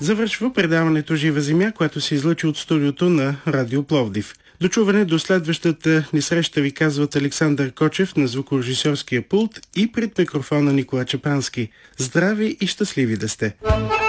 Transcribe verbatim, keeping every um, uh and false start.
Завършва предаването Жива земя, което се излъчи от студиото на Радио Пловдив. До чуване до следващата ни среща ви казват Александър Кочев на звукорежисьорския пулт и пред микрофона Никола Чапански. Здрави и щастливи да сте!